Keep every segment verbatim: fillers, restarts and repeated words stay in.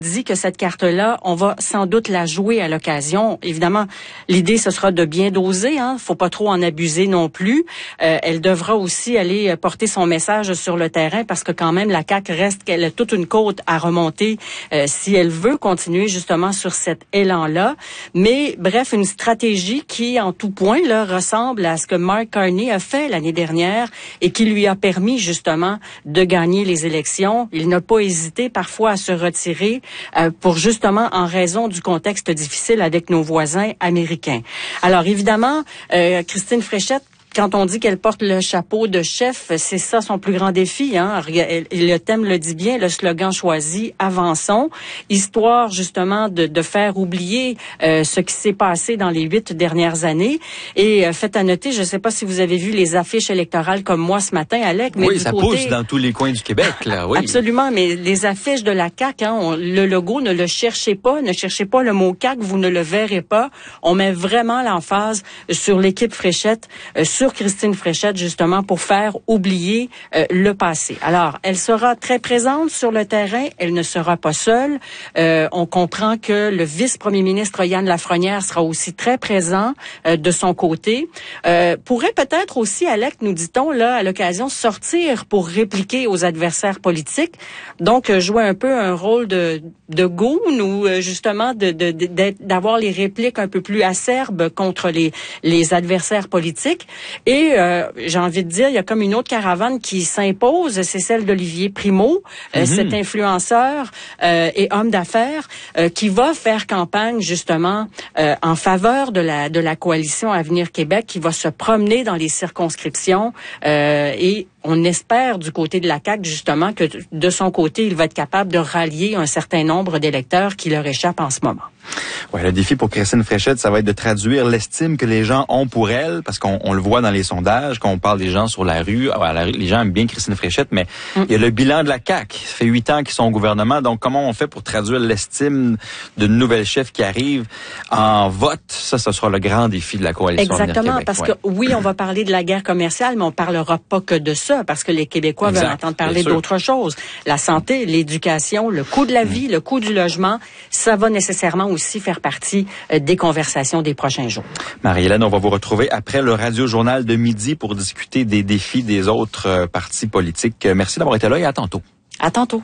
dit que cette carte-là, on va sans doute la jouer à l'occasion. Évidemment, l'idée, ce sera de bien doser, hein. Faut pas trop en abuser non plus. Euh, elle devra aussi aller porter son message sur le terrain parce que quand même, la C A Q reste qu'elle a toute une côte à remonter euh, si elle veut continuer justement sur cet élan-là. Mais bref, une stratégie qui, en tout point, là, ressemble à ce que Mark Carney a fait l'année dernière et qui lui a permis justement de gagner les élections. Il n'a pas hésité parfois à se retirer Euh, pour justement en raison du contexte difficile avec nos voisins américains. Alors évidemment, euh, Christine Fréchette, quand on dit qu'elle porte le chapeau de chef, c'est ça son plus grand défi, hein. Le thème le dit bien, le slogan choisi, avançons, histoire justement de, de faire oublier euh, ce qui s'est passé dans les huit dernières années. Et euh, faites à noter, je ne sais pas si vous avez vu les affiches électorales comme moi ce matin, Alec, mais oui, du ça côté, pousse dans tous les coins du Québec, là. Oui. Absolument, mais les affiches de la C A Q, hein, on, le logo, ne le cherchez pas, ne cherchez pas le mot C A Q, vous ne le verrez pas. On met vraiment l'emphase sur l'équipe Fréchette, euh, sur Christine Fréchette, justement, pour faire oublier euh, le passé. Alors, elle sera très présente sur le terrain, elle ne sera pas seule. Euh, on comprend que le vice-premier ministre Yann Lafrenière sera aussi très présent euh, de son côté. Euh, pourrait peut-être aussi, Alec, nous dit-on, là, à l'occasion, sortir pour répliquer aux adversaires politiques. Donc, euh, jouer un peu un rôle de, de goon ou euh, justement de, de, de, d'avoir les répliques un peu plus acerbes contre les, les adversaires politiques. Et euh, j'ai envie de dire, il y a comme une autre caravane qui s'impose, c'est celle d'Olivier Primo, euh, mm-hmm. cet influenceur euh, et homme d'affaires euh, qui va faire campagne justement euh, en faveur de la de la coalition Avenir Québec, qui va se promener dans les circonscriptions euh, et on espère du côté de la C A Q justement que de son côté, il va être capable de rallier un certain nombre d'électeurs qui leur échappent en ce moment. Ouais, le défi pour Christine Fréchette, ça va être de traduire l'estime que les gens ont pour elle, parce qu'on on le voit dans les sondages, quand on parle des gens sur la rue, alors, la, les gens aiment bien Christine Fréchette, mais mm. il y a le bilan de la C A Q. Ça fait huit ans qu'ils sont au gouvernement, donc comment on fait pour traduire l'estime d'une nouvelle chef qui arrive en vote? Ça, ce sera le grand défi de la coalition Avenir Exactement, Québec. parce ouais. que oui, on va parler de la guerre commerciale, mais on parlera pas que de ça, parce que les Québécois exact, veulent entendre parler d'autres choses. La santé, l'éducation, le coût de la vie, mm. le coût du logement, ça va nécessairement aussi faire partie des conversations des prochains jours. Marie-Hélène, on va vous retrouver après le radio-journal de midi pour discuter des défis des autres euh, partis politiques. Merci d'avoir été là et à tantôt. À tantôt.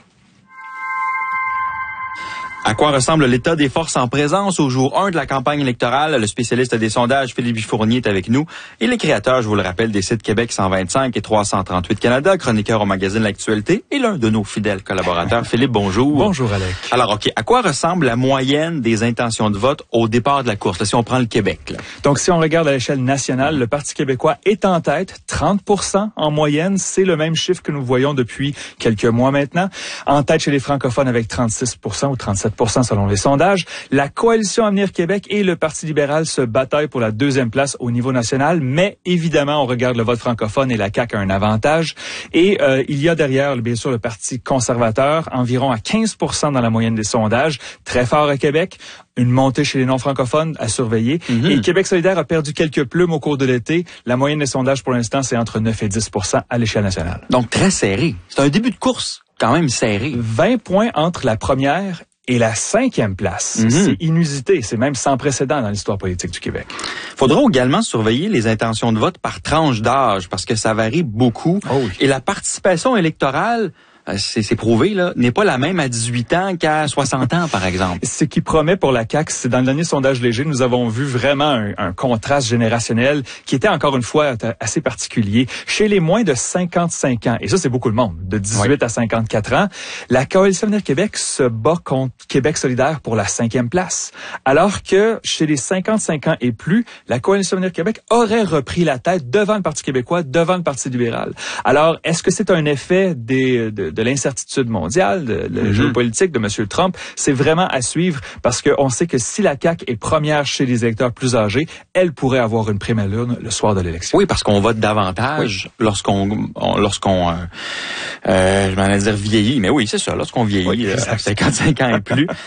À quoi ressemble l'état des forces en présence au jour un de la campagne électorale? Le spécialiste des sondages, Philippe Fournier, est avec nous. Et les créateurs, je vous le rappelle, des sites Québec cent vingt-cinq et trois cent trente-huit Canada, chroniqueur au magazine L'Actualité, et l'un de nos fidèles collaborateurs, Philippe, bonjour. Bonjour, Alec. Alors, OK, à quoi ressemble la moyenne des intentions de vote au départ de la course, là, si on prend le Québec? Là? Donc, si on regarde à l'échelle nationale, le Parti québécois est en tête, trente pour cent en moyenne. C'est le même chiffre que nous voyons depuis quelques mois maintenant. En tête chez les francophones avec trente-six pour cent ou trente-sept pour cent selon les sondages. La coalition Avenir Québec et le Parti libéral se bataillent pour la deuxième place au niveau national, mais évidemment, on regarde le vote francophone et la C A Q a un avantage. Et euh, il y a derrière, bien sûr, le Parti conservateur, environ à quinze pour cent dans la moyenne des sondages, très fort à Québec. Une montée chez les non-francophones à surveiller. Mm-hmm. Et Québec solidaire a perdu quelques plumes au cours de l'été. La moyenne des sondages, pour l'instant, c'est entre neuf et dix pour cent à l'échelle nationale. Donc, très serré. C'est un début de course quand même serré. vingt points entre la première et la cinquième place. Mm-hmm. C'est inusité. C'est même sans précédent dans l'histoire politique du Québec. Faudra également surveiller les intentions de vote par tranche d'âge parce que ça varie beaucoup. Oh oui. Et la participation électorale, c'est, c'est prouvé, là, n'est pas la même à dix-huit ans qu'à soixante ans, par exemple. Ce qui promet pour la C A Q, c'est dans le dernier sondage léger, nous avons vu vraiment un, un contraste générationnel qui était encore une fois assez particulier. Chez les moins de cinquante-cinq ans, et ça c'est beaucoup de monde, de dix-huit oui. à cinquante-quatre ans, la coalition Avenir Québec se bat contre Québec solidaire pour la cinquième place. Alors que chez les cinquante-cinq ans et plus, la coalition Avenir Québec aurait repris la tête devant le Parti québécois, devant le Parti libéral. Alors, est-ce que c'est un effet des... De, de l'incertitude mondiale, de, de mm-hmm. géopolitique de M. Trump, c'est vraiment à suivre parce qu'on sait que si la C A Q est première chez les électeurs plus âgés, elle pourrait avoir une prime à l'urne le soir de l'élection. Oui, parce qu'on vote davantage oui. lorsqu'on, on, lorsqu'on, euh, euh, je m'en allais dire vieillit, mais oui, c'est ça, lorsqu'on vieillit oui, euh, à cinquante-cinq ans et plus.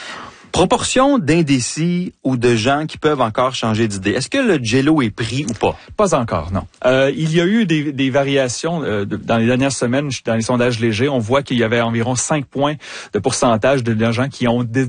Proportion d'indécis ou de gens qui peuvent encore changer d'idée. Est-ce que le J-Lo est pris ou pas? Pas encore, non. Euh, il y a eu des, des variations euh, de, dans les dernières semaines, dans les sondages légers. On voit qu'il y avait environ cinq points de pourcentage de gens qui ont